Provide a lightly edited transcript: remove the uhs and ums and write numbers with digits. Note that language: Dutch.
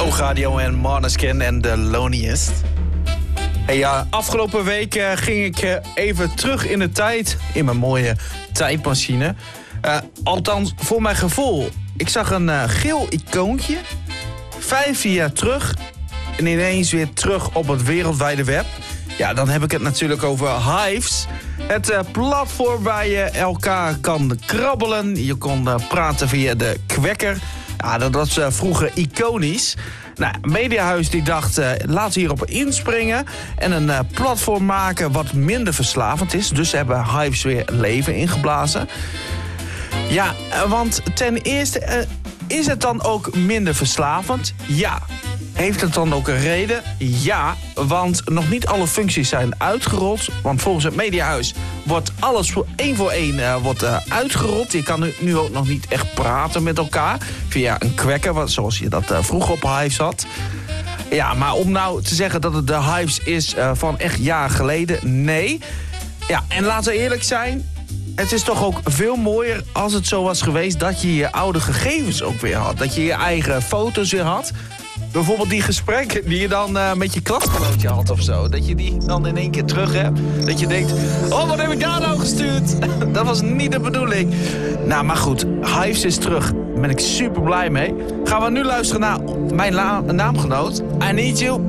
Oogradio en Måneskin en The Loneliest. Hey, ja, afgelopen week ging ik even terug in de tijd. In mijn mooie tijdmachine. Althans, voor mijn gevoel. Ik zag een geel icoontje. 15 jaar terug. En ineens weer terug op het wereldwijde web. Ja, dan heb ik het natuurlijk over Hives. Het platform waar je elkaar kan krabbelen. Je kon praten via de Kwekker. Ja, dat was vroeger iconisch. Nou, Mediahuis die dacht, laten we hierop inspringen en een platform maken wat minder verslavend is. Dus ze hebben Hives weer leven ingeblazen. Ja, want ten eerste, is het dan ook minder verslavend? Ja. Heeft het dan ook een reden? Ja, want nog niet alle functies zijn uitgerold. Want volgens het Mediahuis wordt alles één voor één uitgerold. Je kan nu ook nog niet echt praten met elkaar via een Kwekker, zoals je dat vroeger op Hives had. Ja, maar om nou te zeggen dat het de Hives is van echt jaren geleden, nee. Ja, en laten we eerlijk zijn, het is toch ook veel mooier als het zo was geweest dat je je oude gegevens ook weer had. Dat je je eigen foto's weer had. Bijvoorbeeld die gesprekken die je dan met je klasgenootje had of zo. Dat je die dan in één keer terug hebt. Dat je denkt, oh, wat heb ik daar nou gestuurd? Dat was niet de bedoeling. Nou, maar goed, Hives is terug. Daar ben ik super blij mee. Gaan we nu luisteren naar mijn naamgenoot. I Need You.